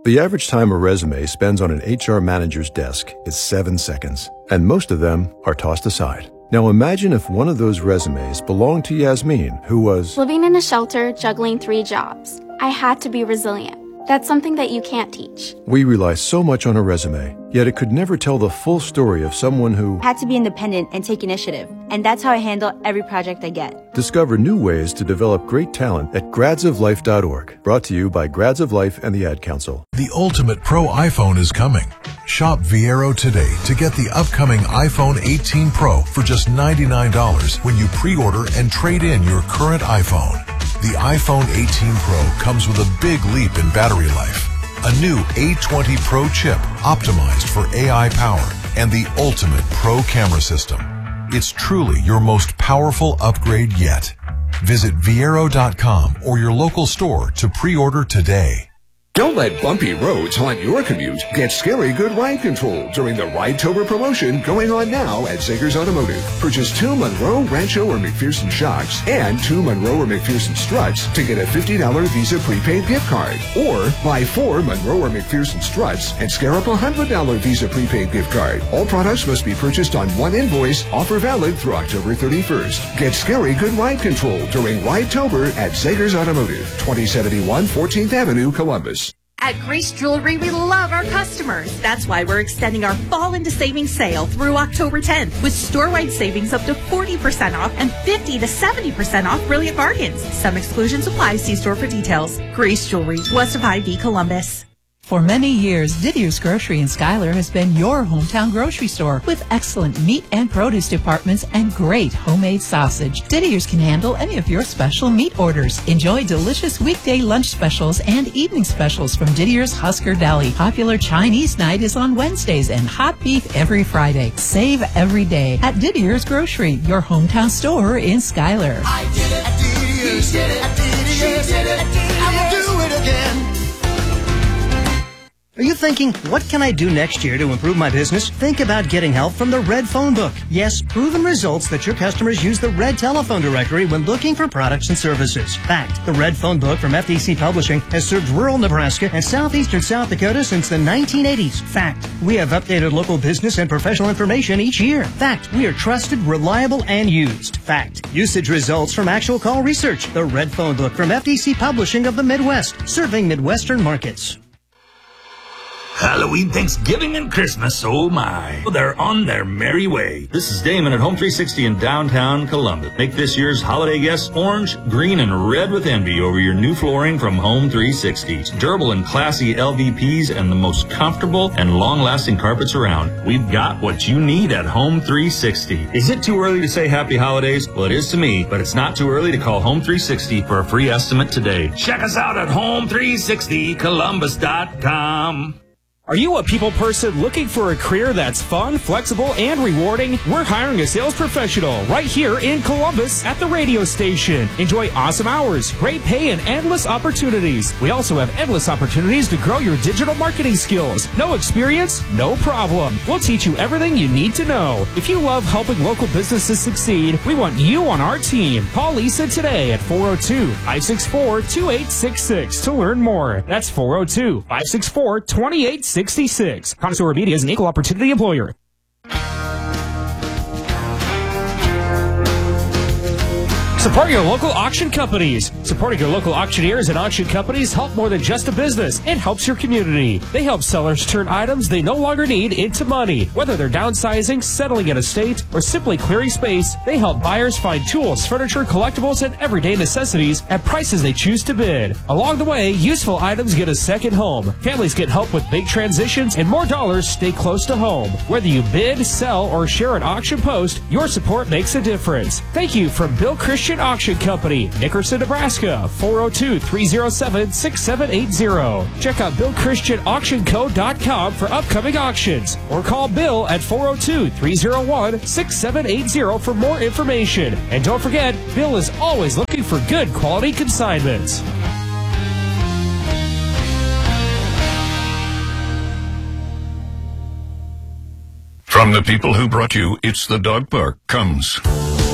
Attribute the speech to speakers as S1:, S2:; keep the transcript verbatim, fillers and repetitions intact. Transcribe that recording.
S1: The average time a resume spends on an H R manager's desk is seven seconds, and most of them are tossed aside. Now imagine if one of those resumes belonged to Yasmin, who was
S2: living in a shelter, juggling three jobs. I had to be resilient. That's something that you can't teach.
S1: We rely so much on a resume, yet it could never tell the full story of someone who
S3: had to be independent and take initiative. And that's how I handle every project I get.
S1: Discover new ways to develop great talent at grads of life dot org. Brought to you by Grads of Life and the Ad Council.
S4: The ultimate pro iPhone is coming. Shop Viero today to get the upcoming iPhone eighteen Pro for just ninety-nine dollars when you pre-order and trade in your current iPhone. The iPhone eighteen Pro comes with a big leap in battery life, a new A twenty Pro chip optimized for A I power, and the ultimate pro camera system. It's truly your most powerful upgrade yet. Visit Viero dot com or your local store to pre-order today.
S5: Don't let bumpy roads haunt your commute. Get scary good ride control during the Ridetober promotion going on now at Zegers Automotive. Purchase two Monroe, Rancho, or McPherson shocks and two Monroe or McPherson struts to get a fifty dollars Visa prepaid gift card. Or buy four Monroe or McPherson struts and scare up a one hundred dollars Visa prepaid gift card. All products must be purchased on one invoice. Offer valid through October thirty-first. Get scary good ride control during Ridetober at Zegers Automotive, twenty seventy-one fourteenth Avenue, Columbus.
S6: At Grace Jewelry, we love our customers. That's why we're extending our Fall into Savings sale through October tenth with store-wide savings up to forty percent off and fifty to seventy percent off brilliant bargains. Some exclusions apply. See store for details. Grace Jewelry, west of I-V, Columbus.
S7: For many years, Didier's Grocery in Schuyler has been your hometown grocery store with excellent meat and produce departments and great homemade sausage. Didier's can handle any of your special meat orders. Enjoy delicious weekday lunch specials and evening specials from Didier's Husker Deli. Popular Chinese night is on Wednesdays and hot beef every Friday. Save every day at Didier's Grocery, your hometown store in Schuyler.
S8: I did it at Didier's. He did it at Didier's. She did it at Didier's. I will do it again.
S9: Are you thinking, what can I do next year to improve my business? Think about getting help from the Red Phone Book. Yes, proven results that your customers use the Red Telephone Directory when looking for products and services. Fact, the Red Phone Book from F D C Publishing has served rural Nebraska and southeastern South Dakota since the nineteen eighties. Fact, we have updated local business and professional information each year. Fact, we are trusted, reliable, and used. Fact, usage results from actual call research. The Red Phone Book from F D C Publishing of the Midwest, serving Midwestern markets.
S10: Halloween, Thanksgiving, and Christmas, oh my. They're on their merry way. This is Damon at Home three sixty in downtown Columbus. Make this year's holiday guests orange, green, and red with envy over your new flooring from Home three sixty. Durable and classy L V Ps and the most comfortable and long-lasting carpets around. We've got what you need at Home three sixty. Is it too early to say happy holidays? Well, it is to me, but it's not too early to call Home three sixty for a free estimate today. Check us out at home three sixty columbus dot com.
S11: Are you a people person looking for a career that's fun, flexible, and rewarding? We're hiring a sales professional right here in Columbus at the radio station. Enjoy awesome hours, great pay, and endless opportunities. We also have endless opportunities to grow your digital marketing skills. No experience? No problem. We'll teach you everything you need to know. If you love helping local businesses succeed, we want you on our team. Call Lisa today at four oh two, five six four, two eight six six to learn more. That's four oh two, five six four, two eight six six. Connoisseur Media is an equal opportunity employer. Support your local auction companies. Supporting your local auctioneers and auction companies help more than just a business. It helps your community. They help sellers turn items they no longer need into money. Whether they're downsizing, settling an estate, or simply clearing space, they help buyers find tools, furniture, collectibles, and everyday necessities at prices they choose to bid. Along the way, useful items get a second home. Families get help with big transitions, and more dollars stay close to home. Whether you bid, sell, or share an auction post, your support makes a difference. Thank you from Bill Christian Auction Company, Nickerson, Nebraska, four oh two, three oh seven, six seven eight zero. Check out bill christian auction co dot com for upcoming auctions, or call Bill at four oh two, three oh one, six seven eight zero for more information. And don't forget, Bill is always looking for good quality consignments.
S12: From the people who brought you It's the Dog Park comes